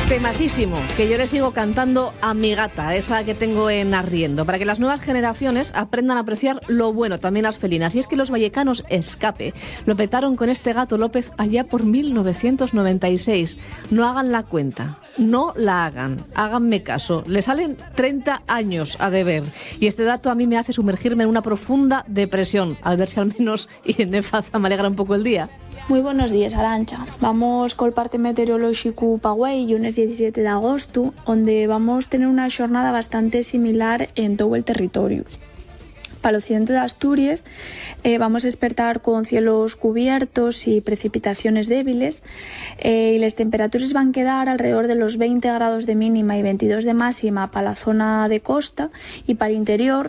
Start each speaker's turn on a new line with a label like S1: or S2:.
S1: Temacísimo, que yo le sigo cantando a mi gata, esa que tengo en Arriendo, para que las nuevas generaciones aprendan a apreciar lo bueno, también las felinas. Y es que los vallecanos Escape lo petaron con este gato López allá por 1996. No hagan la cuenta, no la hagan, háganme caso. Le salen 30 años a deber. Y este dato a mí me hace sumergirme en una profunda depresión, al ver si al menos Irene Faza me alegra un poco el día.
S2: Muy buenos días, Arantxa. Vamos col parte meteorolóxico pa güey, lunes 17 de agosto, donde vamos a tener una jornada bastante similar en todo el territorio. Para el occidente de Asturias vamos a despertar con cielos cubiertos y precipitaciones débiles y las temperaturas van a quedar alrededor de los 20 grados de mínima y 22 de máxima para la zona de costa, y para el interior